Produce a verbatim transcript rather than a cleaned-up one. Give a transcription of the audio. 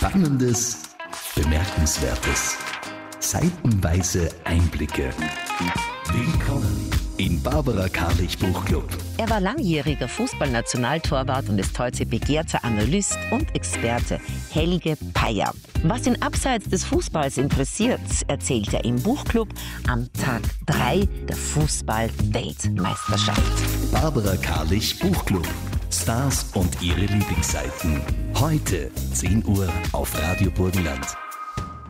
Spannendes, Bemerkenswertes, seitenweise Einblicke. Willkommen im Barbara Karlich Buchclub. Er war langjähriger Fußballnationaltorwart und ist heute begehrter Analyst und Experte. Helge Peyer. Was ihn abseits des Fußballs interessiert, erzählt er im Buchclub am Tag drei der Fußball-Weltmeisterschaft. Barbara Karlich Buchclub. Stars und ihre Lieblingsseiten. Heute zehn Uhr auf Radio Burgenland.